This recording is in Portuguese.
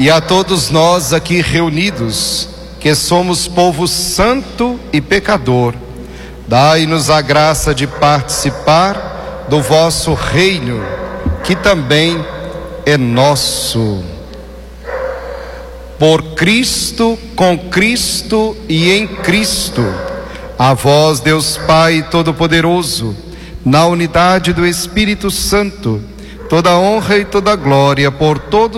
E a todos nós aqui reunidos, que somos povo santo e pecador, dai-nos a graça de participar do vosso reino, que também é nosso. Por Cristo, com Cristo e em Cristo, a vós, Deus Pai Todo-Poderoso, na unidade do Espírito Santo, toda honra e toda glória por todos